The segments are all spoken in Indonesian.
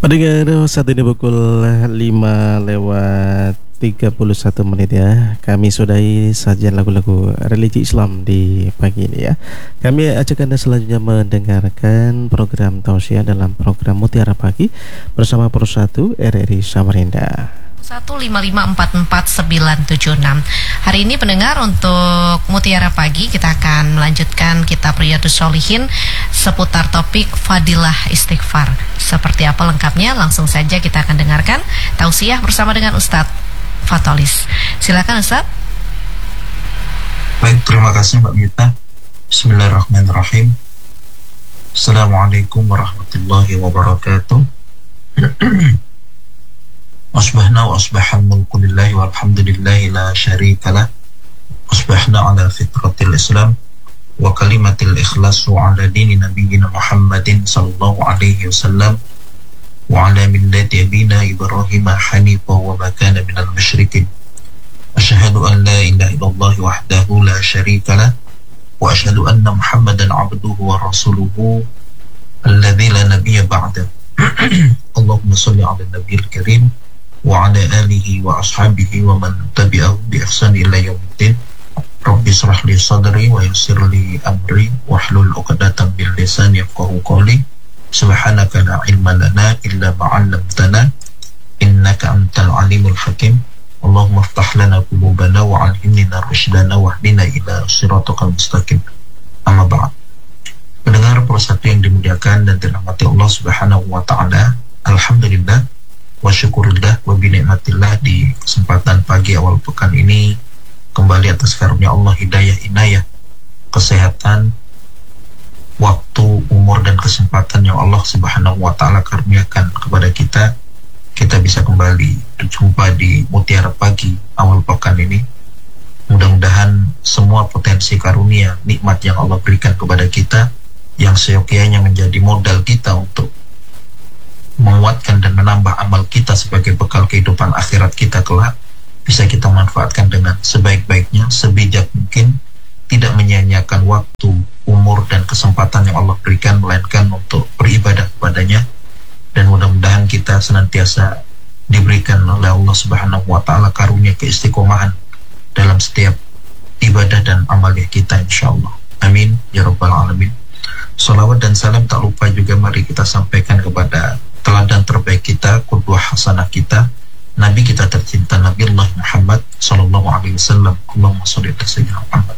Pendengar, saat ini pukul 5 lewat 31 menit ya. Kami sudahi sajian lagu-lagu religi Islam di pagi ini ya. Kami ajak Anda selanjutnya mendengarkan program tausiah dalam program Mutiara Pagi bersama Persatu RRI Samarinda. 155447976. Hari ini pendengar, untuk Mutiara Pagi kita akan melanjutkan kitab Riyadhus Shalihin seputar topik Fadilah Istighfar. Seperti apa lengkapnya? Langsung saja kita akan dengarkan tausiah bersama dengan Ustadz Fatolis. Silakan Ustadz. Baik, terima kasih Mbak Mita. Bismillahirrahmanirrahim. Assalamualaikum warahmatullahi wabarakatuh. Asbahna wa asbahal mulku lillahi walhamdulillahi la syarika lah. Asbahna ala fitratil Islam wa kalimatil ikhlas wa ala dini nabiyyina Muhammadin sallallahu alaihi wasallam wa ala millati abina Ibrahim hanifa wa ma kana minal musyrikin. Asyhadu an la ilaha illallah wahdahu la syarika lah wa asyhadu anna Muhammadan abduhu wa rasuluhu alladzi la nabiyya ba'da. Allahumma shalli ala nabiyil karim wa ala alihi wa ashabihi wa man tabi'ahu bi ihsan ila yaumiddin. Rabbi shrah li sadri wa yassir li amri wahlul 'uqdatam min lisani yafqahu qawli. Subhanaka la ilma lana illa ma 'allamtana innaka antal alimul hakim. Allahumma iftah lana qulubana wa 'allimna rushdana wahdina ila shiratal mustaqim. Amma ba'd. Pendengar Persatu yang dimuliakan dan dirahmati Allah Subhanahu wa taala, alhamdulillah wa syukurillah wa binikmatillah, di kesempatan pagi awal pekan ini kembali atas karunia Allah hidayah, inayah, kesehatan, waktu, umur dan kesempatan yang Allah Subhanahu wa taala karuniakan kepada kita bisa kembali berjumpa di Mutiara Pagi awal pekan ini. Mudah-mudahan semua potensi karunia nikmat yang Allah berikan kepada kita yang seyogyanya menjadi modal kita untuk menguatkan dan menambah amal kita sebagai bekal kehidupan akhirat kita kelak, bisa kita manfaatkan dengan sebaik-baiknya, sebijak mungkin, tidak menyia-nyiakan waktu, umur dan kesempatan yang Allah berikan, melainkan untuk beribadah kepadanya. Dan mudah-mudahan kita senantiasa diberikan oleh Allah Subhanahu wa taala karunia keistiqomahan dalam setiap ibadah dan amalia kita, insyaallah. Amin ya rabbal alamin. Salawat dan salam tak lupa juga mari kita sampaikan kepada teladan terbaik kita, qudwah hasanah kita, Nabi kita tercinta, Nabi Allah Muhammad sallallahu alaihi wasallam. Allahumma shalli ala sayyidina Muhammad.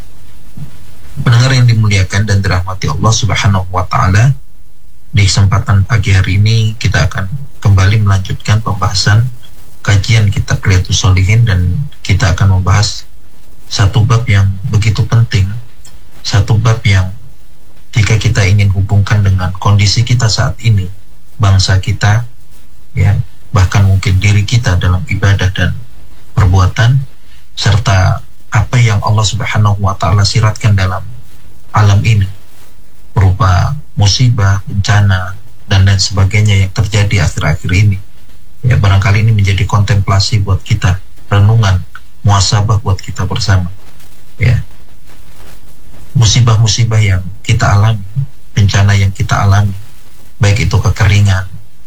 Pendengar yang dimuliakan dan dirahmati Allah Subhanahu wa taala, di kesempatan pagi hari ini kita akan kembali melanjutkan pembahasan kajian kitab Riyadhus Shalihin, dan kita akan membahas satu bab yang begitu penting, satu bab yang jika kita ingin hubungkan dengan kondisi kita saat ini, bangsa kita, ya, bahkan mungkin diri kita dalam ibadah dan perbuatan, serta apa yang Allah Subhanahu wa taala siratkan dalam alam ini berupa musibah, bencana dan lain sebagainya yang terjadi akhir-akhir ini. Ya, barangkali ini menjadi kontemplasi buat kita, renungan, muhasabah buat kita bersama. Ya. Musibah-musibah yang kita alami, bencana yang kita alami, baik itu kekeringan,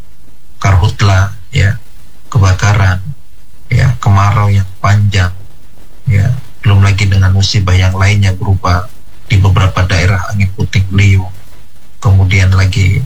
karhutla, ya, kebakaran, ya, kemarau yang panjang, ya, belum lagi dengan musibah yang lainnya berupa di beberapa daerah angin puting beliung, kemudian lagi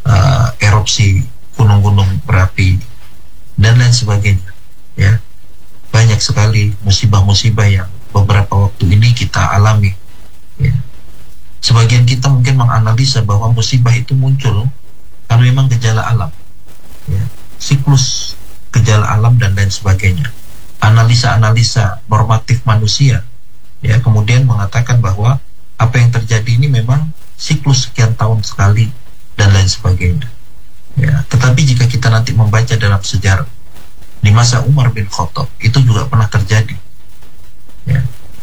erupsi gunung-gunung berapi dan lain sebagainya. Ya, banyak sekali musibah-musibah yang beberapa waktu ini kita alami. Ya. Sebagian kita mungkin menganalisa bahwa musibah itu muncul karena memang gejala alam, ya, siklus gejala alam dan lain sebagainya. Analisa-analisa normatif manusia, ya, kemudian mengatakan bahwa apa yang terjadi ini memang siklus sekian tahun sekali dan lain sebagainya. Ya, tetapi jika kita nanti membaca dalam sejarah, di masa Umar bin Khattab itu juga pernah terjadi, ya,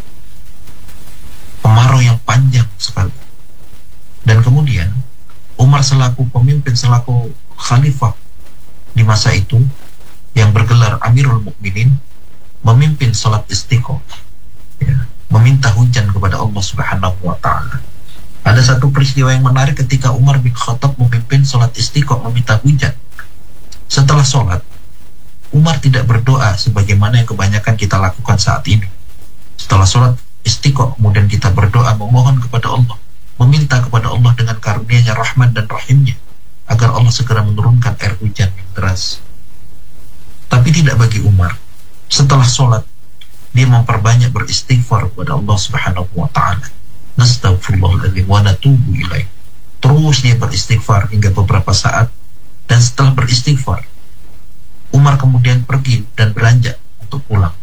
kemarau yang panjang sekali. Dan kemudian Umar selaku pemimpin, selaku khalifah di masa itu yang bergelar Amirul Mukminin, memimpin salat istiqomah, ya, meminta hujan kepada Allah Subhanahu wa taala. Ada satu peristiwa yang menarik ketika Umar bin Khattab memimpin salat istiqomah meminta hujan. Setelah sholat, Umar tidak berdoa sebagaimana yang kebanyakan kita lakukan saat ini. Setelah sholat istiqomah, kemudian kita berdoa memohon kepada Allah, meminta kepada Allah dengan karunia-Nya, rahman dan rahimnya, agar Allah segera menurunkan air hujan yang deras. Tapi tidak bagi Umar. Setelah sholat, dia memperbanyak beristighfar kepada Allah Subhanahu wa ta'ala. Nastaghfirullahaladzim wa natubu ilaih. Terus dia beristighfar hingga beberapa saat, dan setelah beristighfar, Umar kemudian pergi dan beranjak untuk pulang.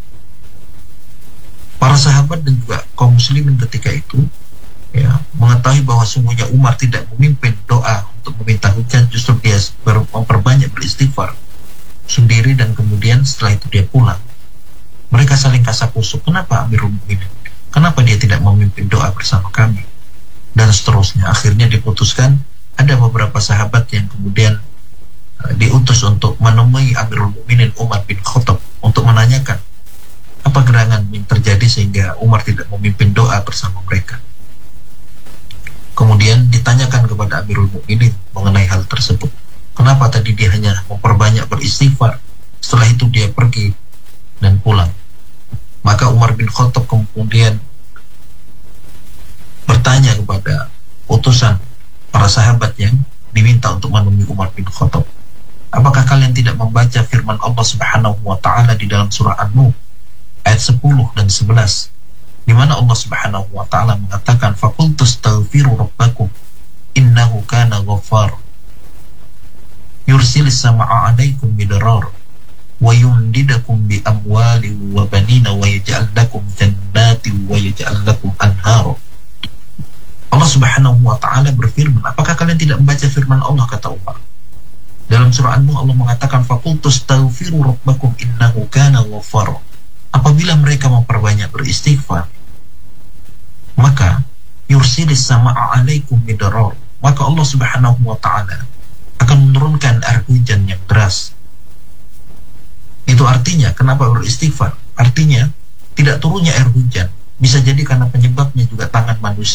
Para sahabat dan juga kaum muslimin ketika itu mengetahui bahwa sungguhnya Umar tidak memimpin doa untuk meminta hujan, justru dia memperbanyak beristighfar sendiri, dan kemudian setelah itu dia pulang. Mereka saling kasak-kusuk, kenapa Amirul Mukminin? Kenapa dia tidak memimpin doa bersama kami? Dan seterusnya. Akhirnya diputuskan ada beberapa sahabat yang kemudian diutus untuk menemui Amirul Mukminin Umar bin Khattab untuk menanyakan apa gerangan yang terjadi sehingga Umar tidak memimpin doa bersama mereka. Kemudian ditanyakan kepada Amirul Mukminin mengenai hal tersebut. Kenapa tadi dia hanya memperbanyak beristighfar, setelah itu dia pergi dan pulang? Maka Umar bin Khattab kemudian bertanya kepada utusan para sahabat yang diminta untuk menemui Umar bin Khattab, apakah kalian tidak membaca firman Allah Subhanahu wa ta'ala di dalam surah An-Nur ayat 10 dan 11, di mana Allah Subhanahu wa ta'ala mengatakan, faqultu astaghfiru rabbakum innahu kana ghaffar yursilis sama'a 'alaikum bidarar wa yumdidakum bi amwali wa banina wa yaj'al lakum jannati wa yaj'al lakum anhar. Allah Subhanahu wa ta'ala berfirman, apakah kalian tidak membaca firman Allah, kata Umar. Dalam surah An-Nur Allah mengatakan, faqultu astaghfiru rabbakum innahu kana ghaffar. Apabila mereka memperbanyak beristighfar, maka yursilis sama'a 'alaikum bidarar, maka Allah Subhanahu wa ta'ala akan menurunkan air hujan yang deras. Itu artinya, kenapa beristighfar? Artinya tidak turunnya air hujan bisa jadi karena penyebabnya juga tangan manusia